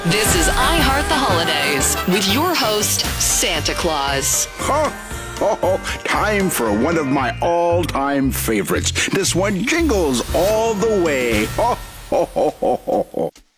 This is I Heart the Holidays with your host, Santa Claus. Time for one of my all-time favorites. This one jingles all the way.